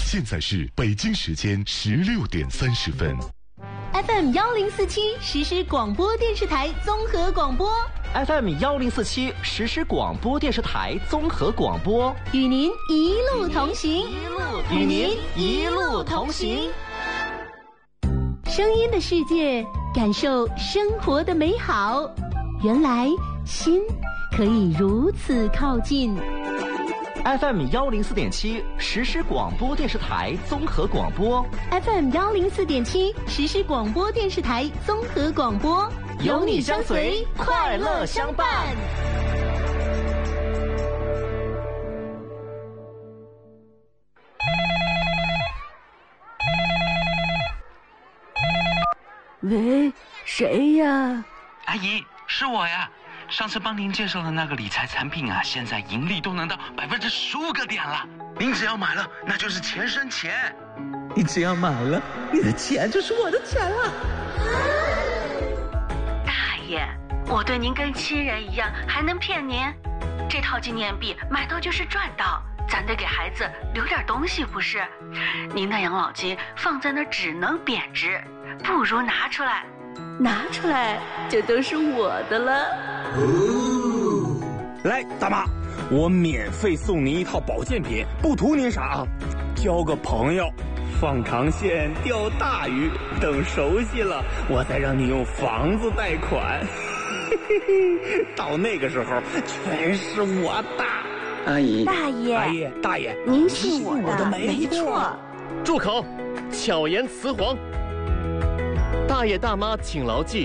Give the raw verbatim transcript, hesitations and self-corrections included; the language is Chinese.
现在是北京时间十六点三十分。 F M 幺零四七实时广播电视台综合广播 ，F M 幺零四七实时广播电视台综合广播， 与您一路同行， 与您一路同行。 声音的世界，感受生活的美好。原来心可以如此靠近。 F M 幺零四点七实时广播电视台综合广播 ，F M 幺零四点七实时广播电视台综合广播， 有你相随，快乐相伴。 喂，谁呀？ 阿姨，是我呀。上次帮您介绍的那个理财产品啊，现在盈利都能到百分之十五个点了。您只要买了，那就是钱生钱。 你只要买了，你的钱就是我的钱了。 大爷，我对您跟亲人一样，还能骗您？这套纪念币买到就是赚到，咱得给孩子留点东西，不是？您的养老金放在那儿只能贬值，不如拿出来。 拿出来就都是我的了。 哦，来，大妈，我免费送您一套保健品，不图您啥啊，交个朋友，放长线钓大鱼，等熟悉了，我再让你用房子贷款。到那个时候，全是我的。 阿姨， 大爷， 大爷，大爷， 您信我的， 我的没错。 住口！巧言辞黄。大爷大妈请牢记。